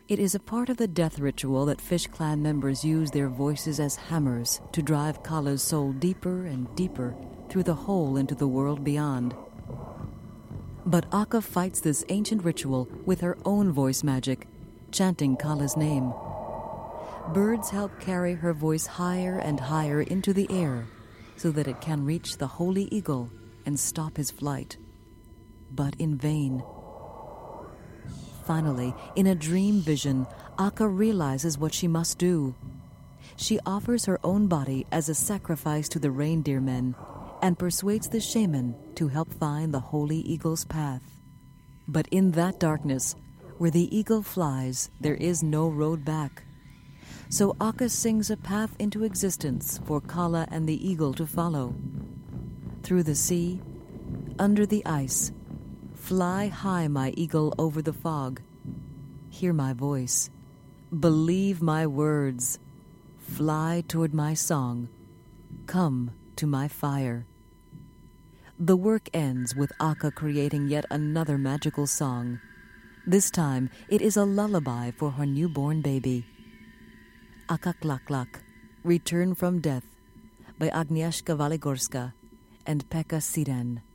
It is a part of the death ritual that Fish Clan members use their voices as hammers to drive Kala's soul deeper and deeper through the hole into the world beyond. But Akka fights this ancient ritual with her own voice magic, chanting Kala's name. Birds help carry her voice higher and higher into the air so that it can reach the holy eagle and stop his flight. But in vain. Finally, in a dream vision, Akka realizes what she must do. She offers her own body as a sacrifice to the reindeer men and persuades the shaman to help find the holy eagle's path. But in that darkness, where the eagle flies, there is no road back. So Akka sings a path into existence for Kala and the eagle to follow. Through the sea, under the ice, fly high, my eagle, over the fog. Hear my voice. Believe my words. Fly toward my song. Come to my fire. The work ends with Akka creating yet another magical song. This time, it is a lullaby for her newborn baby. Akaklaklak, Return from Death, by Agnieszka Waligorska and Pekka Siren.